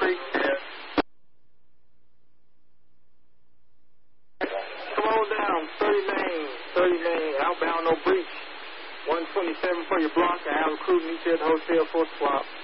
Creek. Come on down, 30 lane, outbound, no breach. 127 for your block. I have a crew meet you at the hotel for swap.